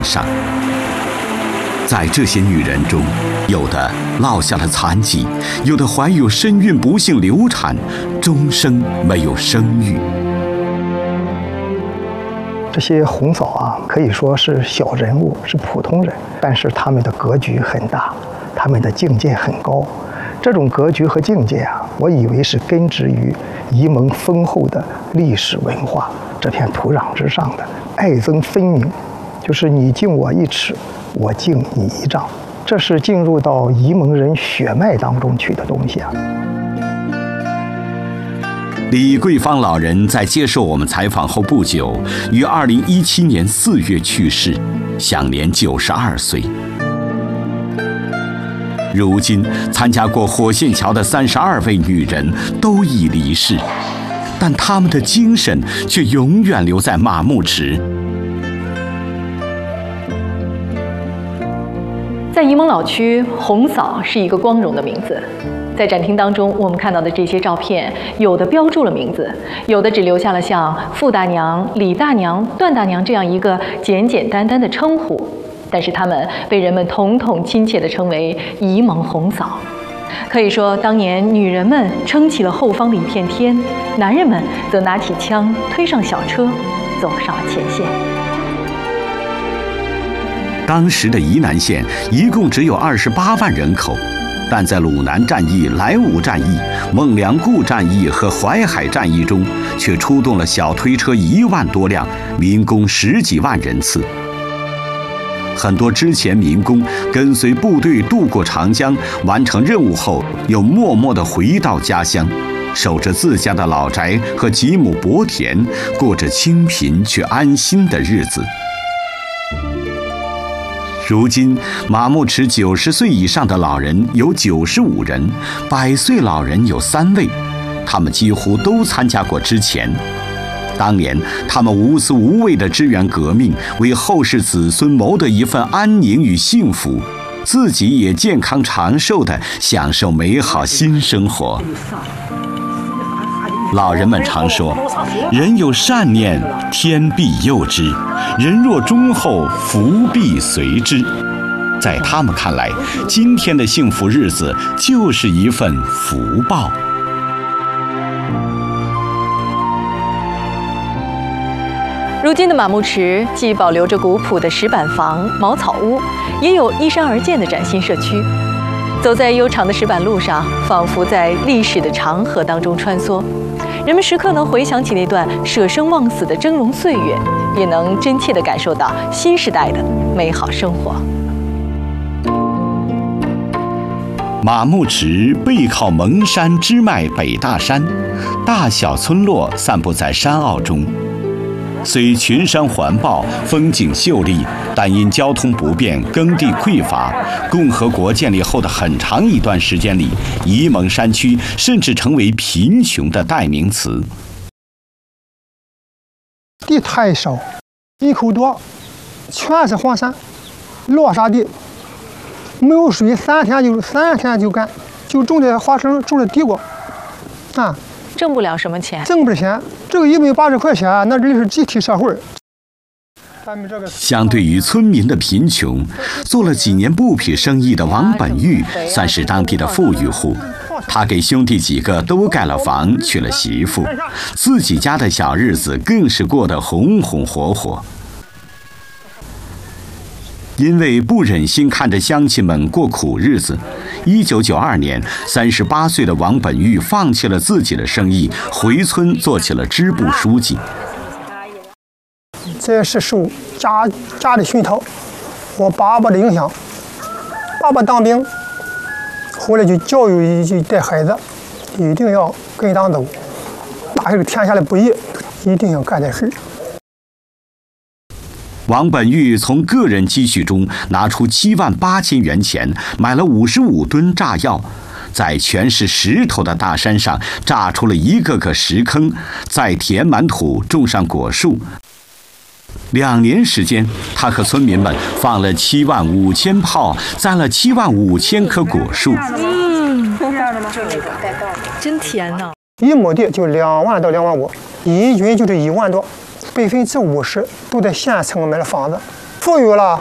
上。在这些女人中，有的落下了残疾，有的怀有身孕不幸流产，终生没有生育。 这些红嫂啊，可以说是小人物，是普通人，但是他们的格局很大，他们的境界很高。这种格局和境界啊，我以为是根植于沂蒙丰厚的历史文化这片土壤之上的，爱憎分明，就是你敬我一尺，我敬你一丈，这是进入到沂蒙人血脉当中去的东西啊。 李桂芳老人在接受我们采访后不久，于2017年4月去世，享年92岁。如今，参加过火线桥的32位女人都已离世，但她们的精神却永远留在马木池。 在沂蒙老区，红嫂是一个光荣的名字。在展厅当中，我们看到的这些照片，有的标注了名字，有的只留下了像傅大娘、李大娘、段大娘这样一个简简单单的称呼，但是她们被人们统统亲切地称为沂蒙红嫂。可以说，当年女人们撑起了后方的一片天，男人们则拿起枪，推上小车，走上了前线。 当时的沂南县一共只有28万人口，但在鲁南战役、莱芜战役、孟良崮战役和淮海战役中，却出动了小推车1万多辆，民工10几万人次。很多之前民工跟随部队渡过长江，完成任务后，又默默地回到家乡，守着自家的老宅和几亩薄田，过着清贫却安心的日子。如今，马木池90岁以上的老人有95人，100岁老人有3位，他们几乎都参加过之前。当年，他们无私无畏地支援革命，为后世子孙谋得一份安宁与幸福，自己也健康长寿地享受美好新生活。老人们常说，人有善念，天必佑之；人若忠厚，福必随之。在他们看来，今天的幸福日子就是一份福报。 如今的马木池既保留着古朴的石板房、茅草屋，也有依山而建的崭新社区。走在悠长的石板路上，仿佛在历史的长河当中穿梭。人们时刻能回想起那段舍生忘死的峥嵘岁月，也能真切地感受到新时代的美好生活。 马木池背靠蒙山支脉北大山，大小村落散布在山坳中。虽群山环抱，风景秀丽，但因交通不便、耕地匮乏，共和国建立后的很长一段时间里，沂蒙山区甚至成为贫穷的代名词。 地太少，人口多，全是荒山、落沙地，没有水，3天就干，就种的花生，种的地瓜，啊。 挣不了什么钱， 挣不了钱。这个180块钱，那真是集体社会。 相对于村民的贫穷，做了几年布匹生意的王本玉算是当地的富裕户。他给兄弟几个都盖了房，娶了媳妇，自己家的小日子更是过得红红火火。因为不忍心看着乡亲们过苦日子，1992年，38岁的王本玉放弃了自己的生意，回村做起了支部书记。 这是受家的熏陶，我爸爸的影响。爸爸当兵，回来就教育就带孩子，一定要跟党走，打下天下的不易，一定要干点事。 王本玉从个人积蓄中拿出7万8千元钱，买了55吨炸药，在全是石头的大山上炸出了一个个石坑，再填满土，种上果树。2年时间，他和村民们放了7万5千炮，栽了7万5千棵果树。 真甜呐 ！1亩地就2万到2万5，人均就是1万多，50%都在县城买了房子， 富裕了，